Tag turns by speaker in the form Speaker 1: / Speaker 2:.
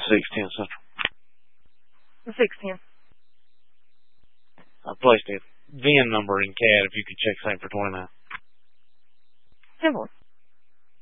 Speaker 1: 610 Central.
Speaker 2: 610.
Speaker 1: I placed a VIN number in CAD if you could check same for 29.
Speaker 2: Simple.